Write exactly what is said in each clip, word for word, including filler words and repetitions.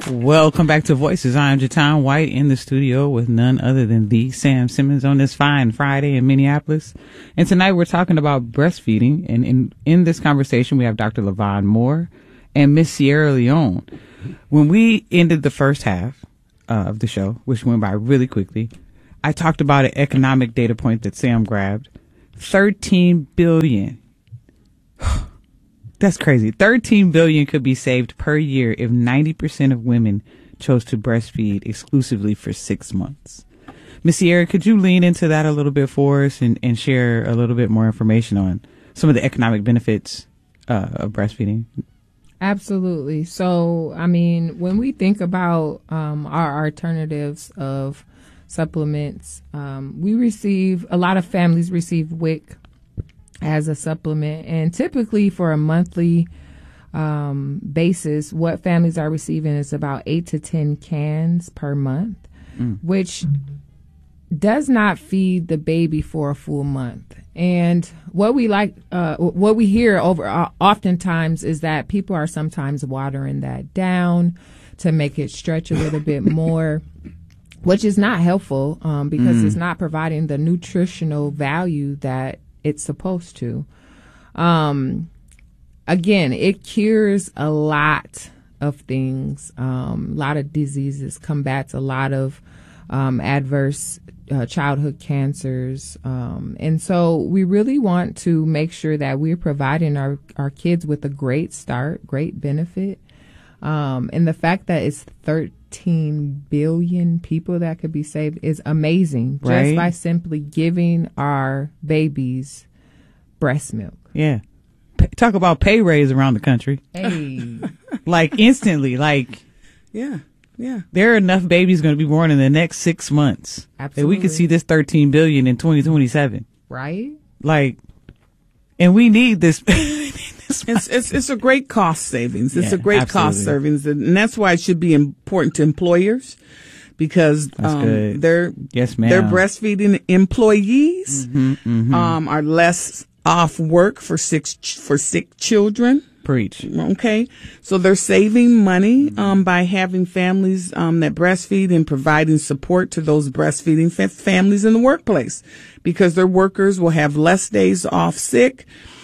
Welcome back to Voices. I'm Jatan White in the studio with none other than the Sam Simmons on this fine Friday in Minneapolis. And tonight we're talking about breastfeeding. And in, in this conversation, we have Doctor LaVon Moore and Miss Sierra Leone. When we ended the first half uh, of the show, which went by really quickly, I talked about an economic data point that Sam grabbed. thirteen billion dollars. That's crazy. thirteen billion dollars could be saved per year if ninety percent of women chose to breastfeed exclusively for six months. Miss Sierra, could you lean into that a little bit for us and, and share a little bit more information on some of the economic benefits uh, of breastfeeding? Absolutely. So, I mean, when we think about um, our alternatives of supplements, um, we receive, a lot of families receive W I C as a supplement, and typically for a monthly um, basis, what families are receiving is about eight to ten cans per month, mm. which does not feed the baby for a full month. And what we like, uh, what we hear over uh, oftentimes is that people are sometimes watering that down to make it stretch a little bit more, which is not helpful um, because mm. it's not providing the nutritional value that it's supposed to. Um, again, it cures a lot of things, um, a lot of diseases, combats a lot of um, adverse uh, childhood cancers. Um, and so we really want to make sure that we're providing our, our kids with a great start, great benefit. Um, and the fact that it's thirteen billion people that could be saved is amazing, right? Just by simply giving our babies breast milk. Yeah. P- talk about pay raise around the country. Hey. Like instantly, like. Yeah. Yeah. There are enough babies going to be born in the next six months. Absolutely. That we could see this thirteen billion in twenty twenty-seven. Right. Like, and we need this. It's, it's it's a great cost savings. It's yeah, a great absolutely. cost savings, and that's why it should be important to employers, because um, they're yes, ma'am. Their breastfeeding employees mm-hmm, mm-hmm. Um, are less off work for sick for sick children. Preach. Okay, so they're saving money um, by having families um, that breastfeed and providing support to those breastfeeding fa- families in the workplace, because their workers will have less days off sick.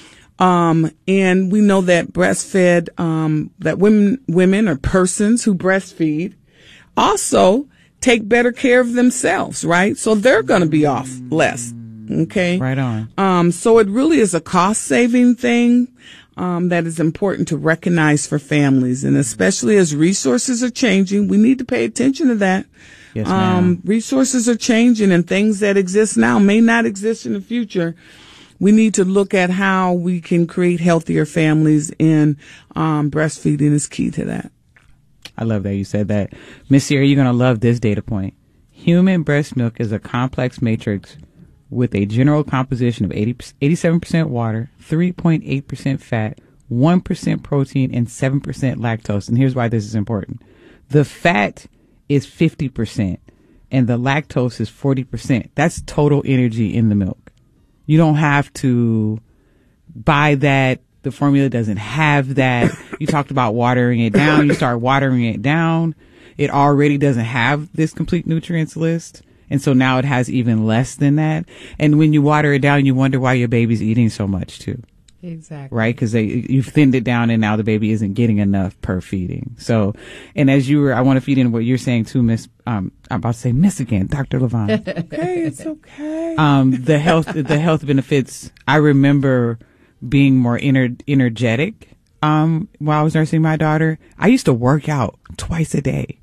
Um, and we know that breastfed, um, that women, women or persons who breastfeed also take better care of themselves, right? So they're going to be off less. Okay. Right on. Um, so it really is a cost saving thing, um, that is important to recognize for families. And especially as resources are changing, we need to pay attention to that. Yes, ma'am. Um, resources are changing, and things that exist now may not exist in the future. We need to look at how we can create healthier families, and um, breastfeeding is key to that. I love that you said that. Miss Sierra, you're going to love this data point. Human breast milk is a complex matrix with a general composition of eighty, eighty-seven percent water, three point eight percent fat, one percent protein, and seven percent lactose. And here's why this is important. The fat is fifty percent, and the lactose is forty percent. That's total energy in the milk. You don't have to buy that. The formula doesn't have that. You talked about watering it down. You start watering it down. It already doesn't have this complete nutrients list. And so now it has even less than that. And when you water it down, you wonder why your baby's eating so much too. Exactly. Right? Because they you've thinned it down, and now the baby isn't getting enough per feeding. So, and as you were, I want to feed in what you're saying too, Miss. Um, I'm about to say Miss again, Doctor LaVon. Okay, it's okay. Um, the health, the health benefits. I remember being more ener- energetic. Um, while I was nursing my daughter, I used to work out twice a day.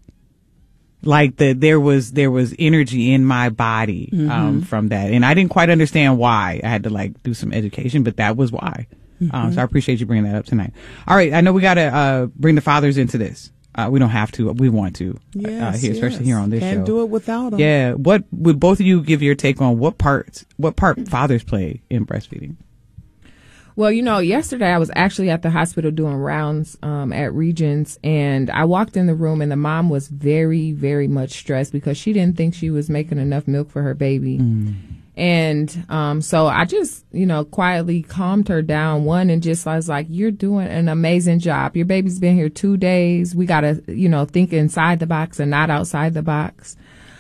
Like the there was there was energy in my body um mm-hmm. from that, and I didn't quite understand why. I had to like do some education, but that was why. Mm-hmm. Um, so I appreciate you bringing that up tonight. All right, I know we got to uh bring the fathers into this. Uh, we don't have to, we want to. Yes, uh, here, especially yes. here on this Can't show. do it without them. Yeah. What would both of you give your take on what part what part fathers play in breastfeeding? Well, you know, yesterday I was actually at the hospital doing rounds um, at Regents, and I walked in the room, and the mom was very, very much stressed because she didn't think she was making enough milk for her baby. Mm. And um, so I just, you know, quietly calmed her down, one, and just I was like, you're doing an amazing job. Your baby's been here two days. We got to, you know, think inside the box and not outside the box.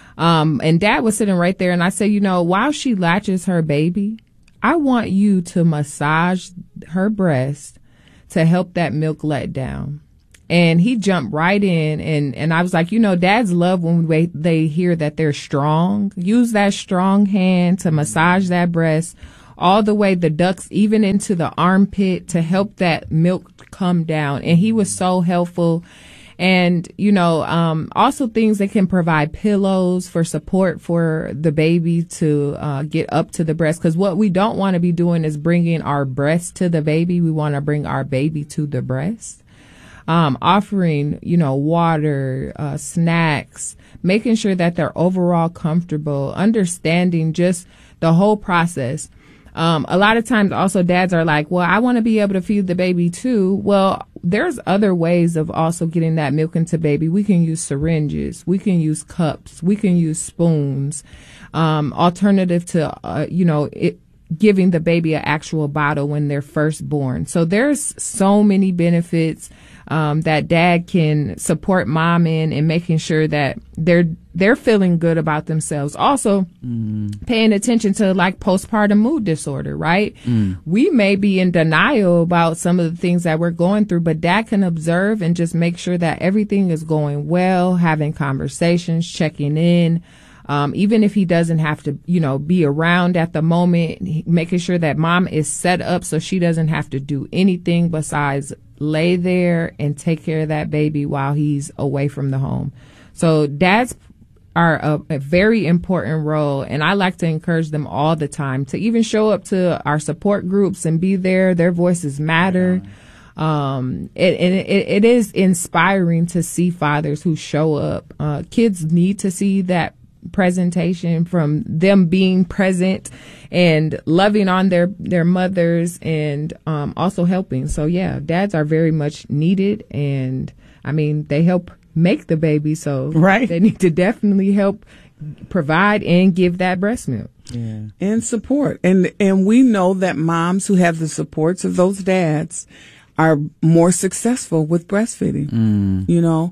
Um, and Dad was sitting right there. And I said, you know, while she latches her baby, I want you to massage her breast to help that milk let down. And he jumped right in, and, and I was like, you know, dads love when they, they hear that they're strong. Use that strong hand to massage that breast all the way, the ducts, even into the armpit, to help that milk come down. And he was so helpful. And, you know, um, also things that can provide pillows for support for the baby to uh, get up to the breast. Because what we don't want to be doing is bringing our breast to the baby. We want to bring our baby to the breast. Um, offering, you know, water, uh, snacks, making sure that they're overall comfortable, understanding just the whole process. Um, a lot of times also dads are like, well, I want to be able to feed the baby too. Well, there's other ways of also getting that milk into baby. We can use syringes. We can use cups. We can use spoons. Um, alternative to, uh, you know, it, giving the baby an actual bottle when they're first born. So there's so many benefits um, that dad can support mom in, and making sure that they're they're feeling good about themselves. Also, mm. paying attention to like postpartum mood disorder, right? Mm. We may be in denial about some of the things that we're going through, but dad can observe and just make sure that everything is going well, having conversations, checking in. Um, even if he doesn't have to, you know, be around at the moment, making sure that mom is set up so she doesn't have to do anything besides lay there and take care of that baby while he's away from the home. So dads are a, a very important role, and I like to encourage them all the time to even show up to our support groups and be there. Their voices matter. Yeah. Um, it, it, it is inspiring to see fathers who show up. Uh, kids need to see that presentation from them being present and loving on their their mothers, and um also helping. So yeah, dads are very much needed, and I mean they help make the baby, so right. they need to definitely help provide and give that breast milk. Yeah. And support. And and we know that moms who have the supports of those dads are more successful with breastfeeding. Mm. You know,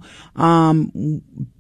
um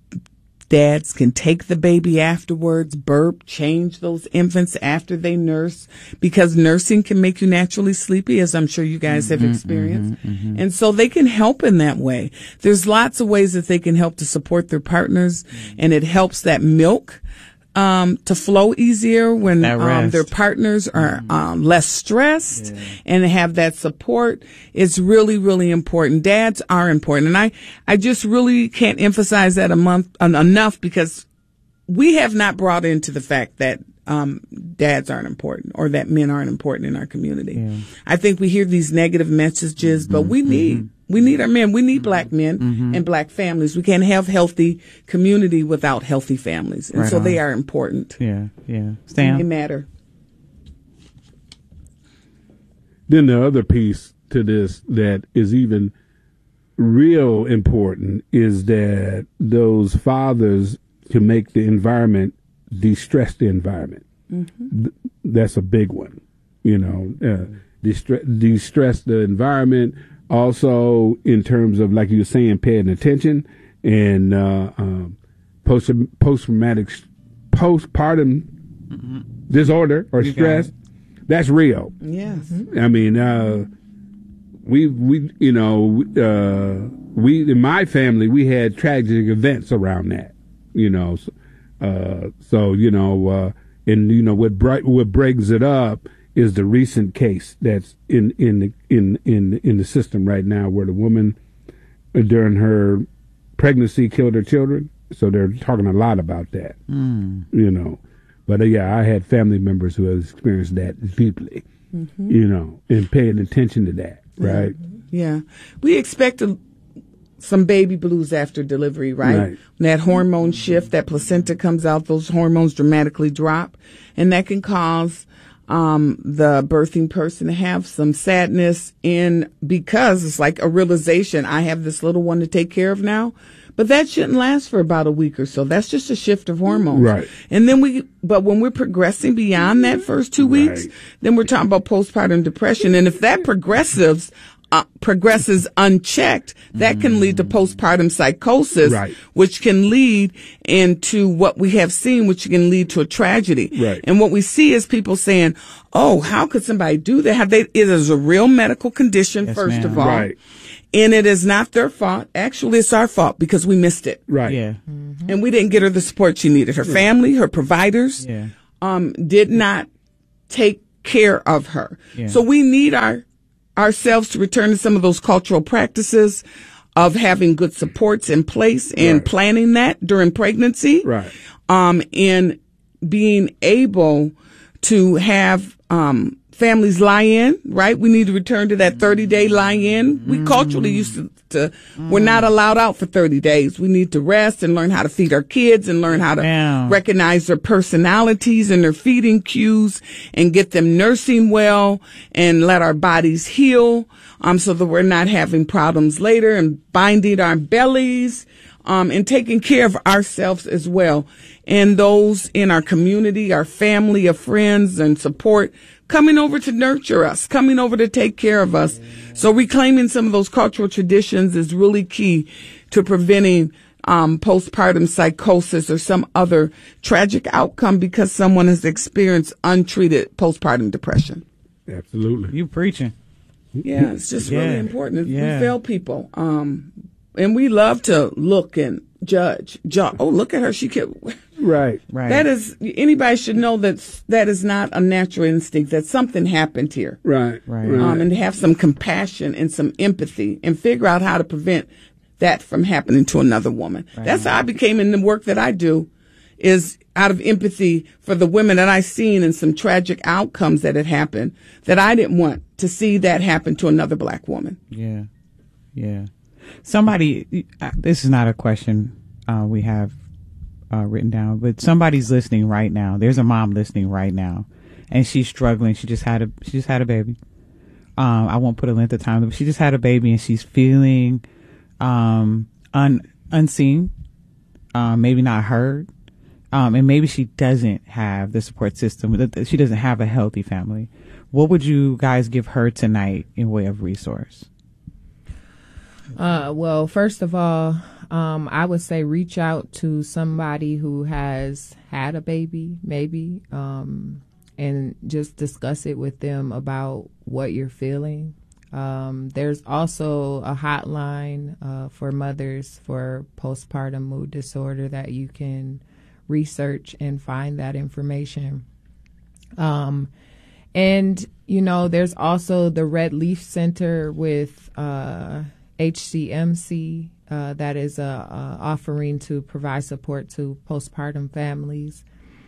dads can take the baby afterwards, burp, change those infants after they nurse, because nursing can make you naturally sleepy, as I'm sure you guys have experienced. Mm-hmm, mm-hmm. And so they can help in that way. There's lots of ways that they can help to support their partners, and it helps that milk Um, to flow easier when um, their partners are um, less stressed, yeah. and have that support. It's really, really important. Dads are important. And I, I just really can't emphasize that a month, uh, enough, because we have not brought into the fact that um, dads aren't important, or that men aren't important in our community. Yeah. I think we hear these negative messages, mm-hmm. but we need mm-hmm. We need our men. We need black men mm-hmm. and black families. We can't have healthy community without healthy families. And right so on. They are important. Yeah, yeah. Stan? They matter. Then the other piece to this that is even real important is that those fathers can make the environment, de-stress the environment. Mm-hmm. That's a big one. You know, uh, de-stress, de-stress the environment. Also, in terms of, like you were saying, paying attention, and uh, um, post post traumatic postpartum mm-hmm. disorder or you stress, that's real. Yes, I mean, uh, we we you know uh, we in my family we had tragic events around that, you know, so, uh, so you know, uh, and you know what bright what breaks it up is the recent case that's in in the in in in the system right now, where the woman uh, during her pregnancy killed her children. So they're talking a lot about that, mm. you know. But uh, yeah, I had family members who have experienced that deeply, mm-hmm. you know, and paying attention to that, right? Yeah, we expect a, some baby blues after delivery, right? right? When that hormone shift, that placenta comes out, those hormones dramatically drop, and that can cause um, the birthing person to have some sadness in, because it's like a realization, I have this little one to take care of now. But that shouldn't last for about a week or so. That's just a shift of hormones. Right. And then we, but when we're progressing beyond that first two weeks, Right. then we're talking about postpartum depression. And if that progressives, uh, progresses unchecked, that can lead to postpartum psychosis, Right. which can lead into what we have seen, which can lead to a tragedy. Right. And what we see is people saying, oh, how could somebody do that? Have they, it is a real medical condition, Yes, first ma'am. of all. Right. And it is not their fault. Actually, it's our fault because we missed it. Right. Yeah. And we didn't get her the support she needed. Her family, her providers, Yeah. um, did not take care of her. Yeah. So we need our ourselves to return to some of those cultural practices of having good supports in place and Right. planning that during pregnancy. Right. Um, and being able to have um, families lie in, right? We need to return to that thirty day lie in. We culturally used to, to we're not allowed out for thirty days. We need to rest and learn how to feed our kids and learn how to Yeah. recognize their personalities and their feeding cues and get them nursing well and let our bodies heal, um, so that we're not having problems later, and binding our bellies, um, and taking care of ourselves as well. And those in our community, our family of friends and support, coming over to nurture us, coming over to take care of us. So reclaiming some of those cultural traditions is really key to preventing um, postpartum psychosis or some other tragic outcome because someone has experienced untreated postpartum depression. Absolutely. You preaching. Yeah, it's just Yeah. really important. Yeah. We fail people. Um, and we love to look and judge. Ju- oh, look at her. She can. Right. Right. That is, anybody should know that that is not a natural instinct, that something happened here. Right. Right. Um, and to have some compassion and some empathy and figure out how to prevent that from happening to another woman. That's how I became in the work that I do, is out of empathy for the women that I seen and some tragic outcomes that had happened that I didn't want to see that happen to another black woman. Yeah. Yeah. Somebody, uh, this is not a question uh, we have uh, written down, but somebody's listening right now. There's a mom listening right now, and she's struggling. She just had a she just had a baby. Um, I won't put a length of time, but she just had a baby, and she's feeling um, un unseen, um, maybe not heard, um, and maybe she doesn't have the support system. She doesn't have a healthy family. What would you guys give her tonight in way of resource? Uh, well, first of all, um, I would say reach out to somebody who has had a baby, maybe, um, and just discuss it with them about what you're feeling. Um, there's also a hotline uh, for mothers for postpartum mood disorder that you can research and find that information. Um, and, you know, there's also the Red Leaf Center with uh, H C M C uh, that is uh, uh, offering to provide support to postpartum families.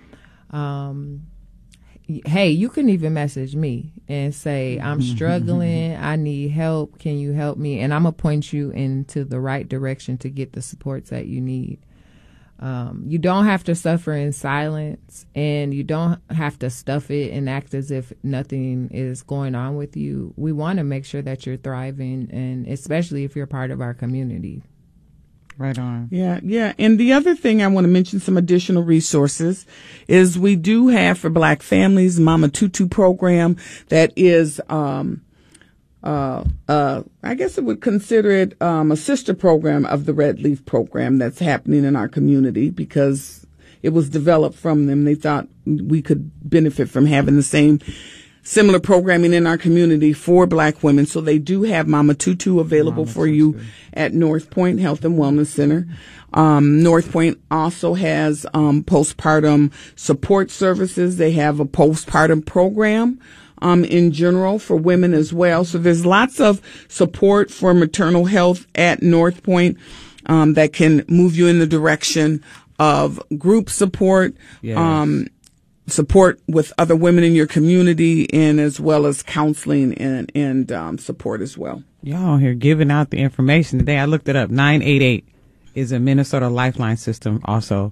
Um, hey, you can even message me and say, I'm struggling, I need help, can you help me? And I'm going to point you into the right direction to get the supports that you need. Um, you don't have to suffer in silence, and you don't have to stuff it and act as if nothing is going on with you. We want to make sure that you're thriving, and especially if you're part of our community. Right on. Yeah, yeah. And the other thing I want to mention, some additional resources, is we do have for black families, Mama Tutu program that is, um, uh, uh, I guess I would consider it, um, a sister program of the Red Leaf program that's happening in our community because it was developed from them. They thought we could benefit from having the same similar programming in our community for black women. So they do have Mama Tutu available Mama for Tutu. you at North Point Health and Wellness Center. Um, North Point also has um, postpartum support services. They have a postpartum program um, in general for women as well. So there's lots of support for maternal health at North Point um, that can move you in the direction of group support, Yes. um, support with other women in your community, and as well as counseling and, and um, support as well. Y'all here giving out the information today. I looked it up. nine eight eight is a Minnesota Lifeline system also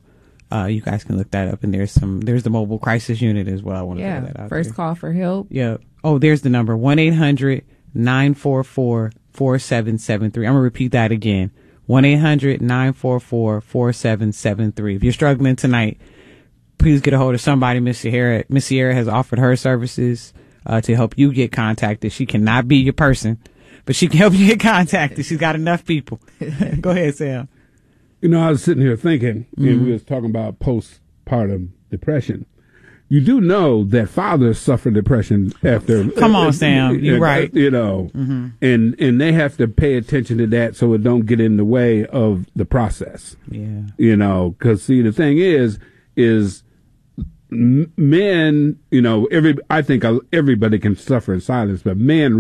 Uh, you guys can look that up, and there's some there's the mobile crisis unit as well. I want to Yeah, throw that out first there. call for help. Yeah. Oh, there's the number one eight hundred nine four four four seven seven three. I'm gonna repeat that again. one eight hundred nine four four four seven seven three. If you're struggling tonight, please get a hold of somebody. Miss Sierra, Miss Sierra has offered her services uh, to help you get contacted. She cannot be your person, but she can help you get contacted. She's got enough people. Go ahead, Sam. You know, I was sitting here thinking, Mm-hmm. and we was talking about postpartum depression. You do know that fathers suffer depression after. Come on, Sam. You're right. You know, Mm-hmm. and and they have to pay attention to that so it don't get in the way of the process. Yeah. You know, because see, the thing is, is m- men. You know, every I think everybody can suffer in silence, but men